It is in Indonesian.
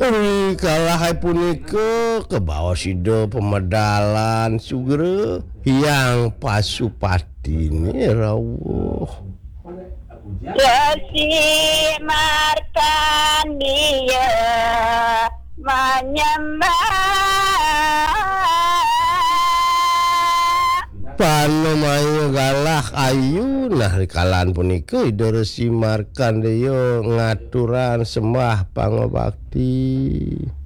kalah punika ke bawah sido pemedalan sugere yang pasupati ini rawuh Resi Markandia menyembah Panomayo galah ayu nah rikalan punika Ida Resi Markandeya ngaturan sembah pangabakti